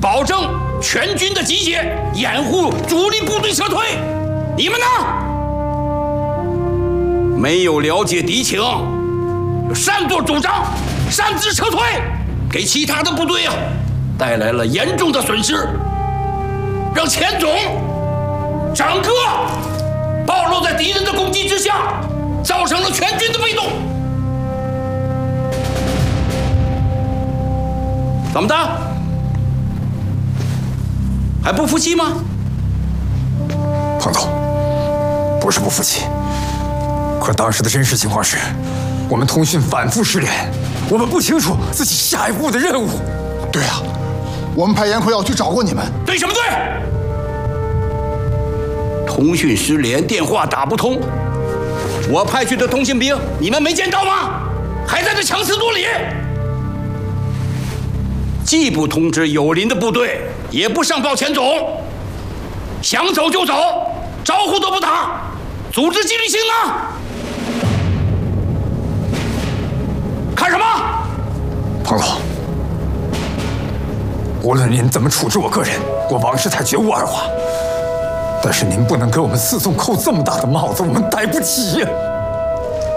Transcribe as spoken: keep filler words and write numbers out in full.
保证全军的集结，掩护主力部队撤退。你们呢？没有了解敌情，就擅作主张，擅自撤退，给其他的部队啊带来了严重的损失，让钱总整个暴露在敌人的攻击之下，造成了全军的被动。怎么的？还不服气吗？ 彭总，不是不服气，可当时的真实情况是，我们通讯反复失联，我们不清楚自己下一步的任务。 对啊，我们派严奎要去找过你们。 对什么对？通讯失联，电话打不通，我派去的通信兵，你们没见到吗？还在这强词夺理，既不通知友邻的部队，也不上报钱总，想走就走，招呼都不打，组织纪律性呢？看什么？ 彭总，无论您怎么处置我个人，我王世才绝无二话。但是您不能给我们四纵扣这么大的帽子，我们担不起呀。